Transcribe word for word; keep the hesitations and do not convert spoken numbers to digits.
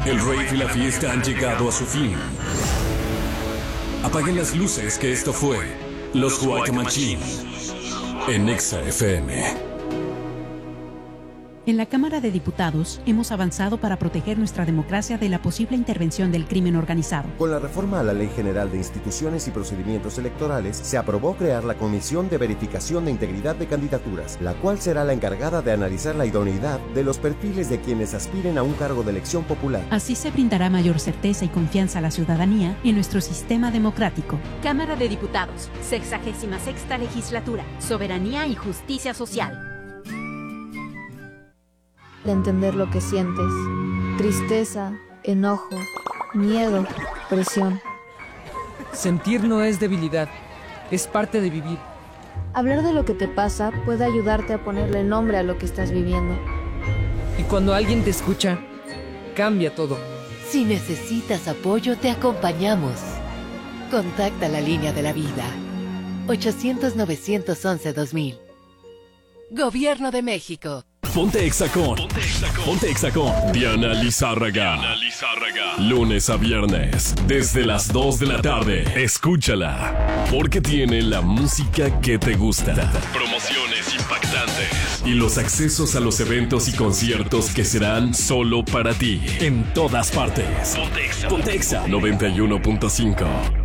El rave y la fiesta han llegado a su fin. Apaguen las luces, que esto fue Los White Machine en Exa F M. En la Cámara de Diputados hemos avanzado para proteger nuestra democracia de la posible intervención del crimen organizado. Con la reforma a la Ley General de Instituciones y Procedimientos Electorales, se aprobó crear la Comisión de Verificación de Integridad de Candidaturas, la cual será la encargada de analizar la idoneidad de los perfiles de quienes aspiren a un cargo de elección popular. Así se brindará mayor certeza y confianza a la ciudadanía en nuestro sistema democrático. Cámara de Diputados, sexagésima sexta legislatura, soberanía y justicia social. De entender lo que sientes, tristeza, enojo, miedo, presión. Sentir no es debilidad, es parte de vivir. Hablar de lo que te pasa puede ayudarte a ponerle nombre a lo que estás viviendo. Y cuando alguien te escucha, cambia todo. Si necesitas apoyo, te acompañamos. Contacta la línea de la vida. ochocientos, novecientos once, dos mil. Gobierno de México. Ponte Exa con, Ponte Exa con, Ponte Exa con Diana Lizárraga. Diana Lizárraga. Lunes a viernes, desde las dos de la tarde. Escúchala, porque tiene la música que te gusta. Promociones impactantes. Y los accesos a los eventos y conciertos que serán solo para ti. En todas partes. Ponte Exa. Ponte Exa noventa y uno punto cinco.